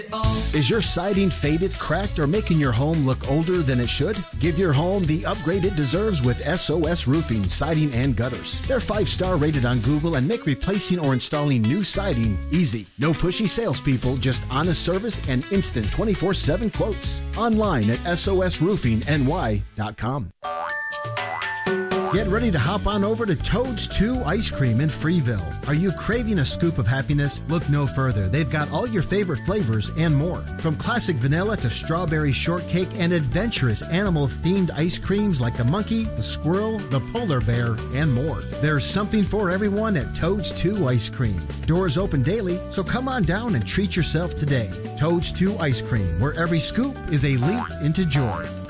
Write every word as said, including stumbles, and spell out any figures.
Is your siding faded, cracked, or making your home look older than it should? Give your home the upgrade it deserves with S O S Roofing, Siding, and Gutters. They're five-star rated on Google and make replacing or installing new siding easy. No pushy salespeople, just honest service and instant twenty-four seven quotes. Online at S O S roofing N Y dot com. Get ready to hop on over to Toad's two Ice Cream in Freeville. Are you craving a scoop of happiness? Look no further. They've got all your favorite flavors and more. From classic vanilla to strawberry shortcake and adventurous animal-themed ice creams like the monkey, the squirrel, the polar bear, and more. There's something for everyone at Toad's two Ice Cream. Doors open daily, so come on down and treat yourself today. Toad's two Ice Cream, where every scoop is a leap into joy.